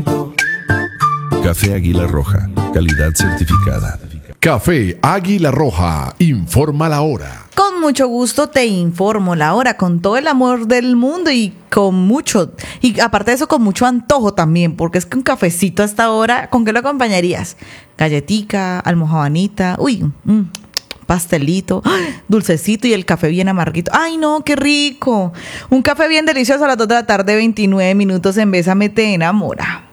Café Águila Roja, calidad certificada. Café Águila Roja, informa la hora. Con mucho gusto te informo la hora, con todo el amor del mundo y aparte de eso, con mucho antojo también, porque es que un cafecito a esta hora, ¿con qué lo acompañarías? Galletica, almojabanita, pastelito, dulcecito y el café bien amarguito. ¡Ay, no, qué rico! Un café bien delicioso a las 2 de la tarde, 29 minutos en Bésame Te Enamora.